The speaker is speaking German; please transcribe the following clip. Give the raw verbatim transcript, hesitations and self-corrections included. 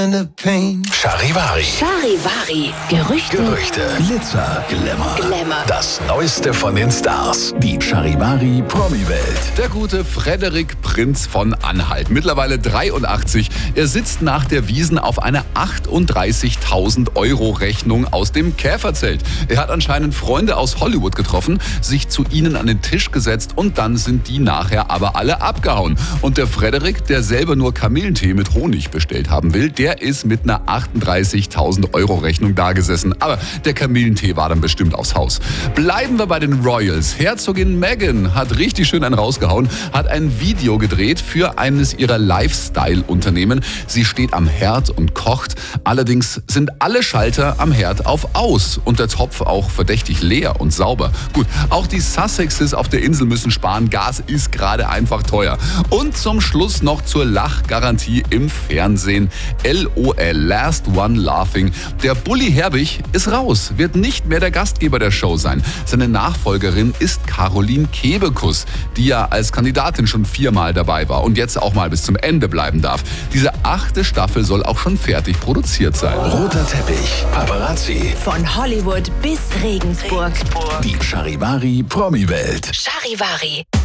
Charivari. Charivari. Gerüchte. Gerüchte. Glitzer. Glamour. Glamour. Das Neueste von den Stars. Die Charivari Promi-Welt. Der gute Frederik Prinz von Anhalt, mittlerweile dreiundachtzig. Er sitzt nach der Wiesn auf einer achtunddreißigtausend Euro Rechnung aus dem Käferzelt. Er hat anscheinend Freunde aus Hollywood getroffen, sich zu ihnen an den Tisch gesetzt und dann sind die nachher aber alle abgehauen. Und der Frederik, der selber nur Kamillentee mit Honig bestellt haben will, der ist mit einer achtunddreißigtausend Euro Rechnung dagesessen. Aber der Kamillentee war dann bestimmt aufs Haus. Bleiben wir bei den Royals. Herzogin Meghan hat richtig schön einen rausgehauen, hat ein Video gedreht für eines ihrer Lifestyle-Unternehmen. Sie steht am Herd und kocht. Allerdings sind alle Schalter am Herd auf aus und der Topf auch verdächtig leer und sauber. Gut, auch die Sussexes auf der Insel müssen sparen. Gas ist gerade einfach teuer. Und zum Schluss noch zur Lachgarantie im Fernsehen. L O L, Last One Laughing. Der Bully Herbig ist raus, wird nicht mehr der Gastgeber der Show sein. Seine Nachfolgerin ist Caroline Kebekus, die ja als Kandidatin schon viermal dabei war und jetzt auch mal bis zum Ende bleiben darf. Diese achte Staffel soll auch schon fertig produziert sein. Roter Teppich. Paparazzi. Von Hollywood bis Regensburg. Die Charivari Promi-Welt. Charivari.